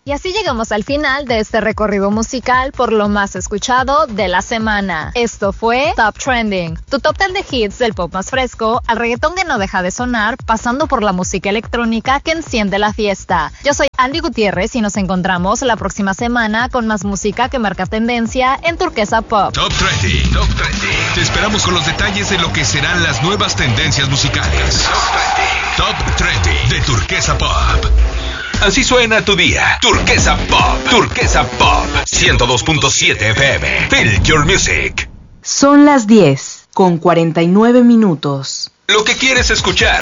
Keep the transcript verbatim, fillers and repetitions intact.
Y así llegamos al final de este recorrido musical por lo más escuchado de la semana. Esto fue Top Trending, tu top ten de hits del pop más fresco, al reggaetón que no deja de sonar, pasando por la música electrónica que enciende la fiesta. Yo soy Andy Gutiérrez y nos encontramos la próxima semana con más música que marca tendencia en Turquesa Pop. Top Trending, Top Trending. Te esperamos con los detalles de lo que serán las nuevas tendencias musicales. Top Trending, Top Trending de Turquesa Pop. Así suena tu día. Turquesa Pop. Turquesa Pop. ciento dos punto siete F M. Feel your music. Son las diez con cuarenta y nueve minutos. Lo que quieres escuchar.